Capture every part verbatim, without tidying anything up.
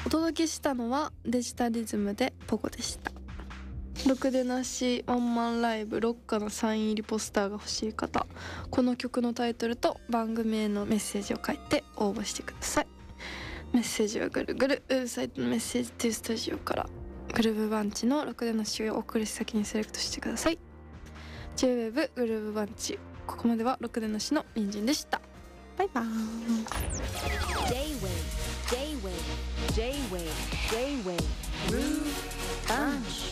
お届けしたのはデジタリズムでポコでした。ろくでなしワンマンライブロッカのサイン入りポスターが欲しい方、この曲のタイトルと番組へのメッセージを書いて応募してください。メッセージはぐるぐるウェブサイトのメッセージトゥースタジオからグルーブバンチのろくでなしを送り先にセレクトしてください。 ジェイウェーブ グルーブバンチ、ここまではろくでなしの人参でした。バイバーイ。 J-Wave J-Wave J-Wave J-Wave Groove Punch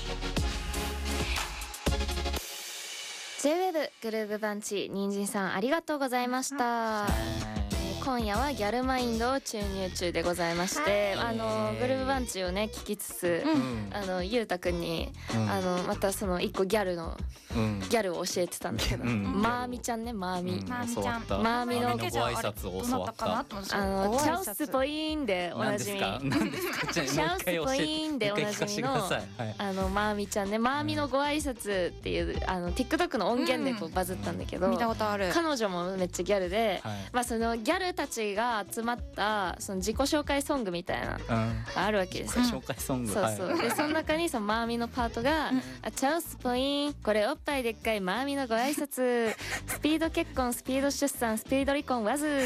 ジェイウェーブ グルーブバンチ、人参さんありがとうございました。今夜はギャルマインドを注入中でございまして、あのグルーブバンチをね聞きつつ、うん、あのゆうたくんに、うん、あのまたその一個ギャルの、うん、ギャルを教えてたんだけど、うん、マーミちゃんね、マーミ、うん、マーミちゃん、マーミのご挨拶を教わった。あのチャオスポイーンでおなじみ、チャオスポイーンでおなじみの、はい、あのマーミちゃんね、マーミのご挨拶っていうあの TikTok の音源でこうバズったんだけど、 見たことある。 彼女もめっちゃギャルで、はい、まあそのギャルたちが集まったその自己紹介ソングみたいな、うん、あるわけですよ。 自己紹介ソング。 そうそう。はい、でその中にそのマーミのパートが、うん、あチャオスポイン、これおっぱいでっかいマーミのご挨拶、スピード結婚、スピード出産、スピード離婚わず。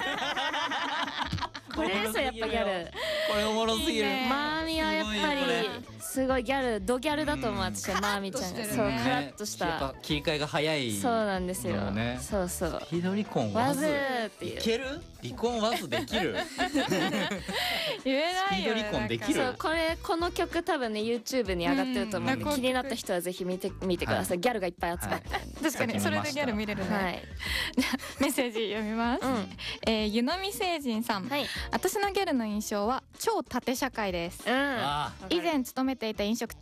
これですよやっぱギャル。 これおもろすぎる。 マーミはやっぱりすごいギャル、ドギャルだと思う私はマーミちゃんが。そうカラッとした。 やっぱ切り替えが早い。 そうなんですよ。 ね、 そうそう。 スピード離婚わずっていう。いける？離婚わずできる？ 言えないよね。 スピード離婚できる？ そうこれこの曲多分ね YouTube に上がってると思うんで、気になった人はぜひ見てみてください。ギャルがいっぱい集まって。 確かにそれでギャル見れるね。はい。メッセージ読みます。え湯飲み星人さん。私のギャルの印象は超縦社会です。以前勤めていた飲食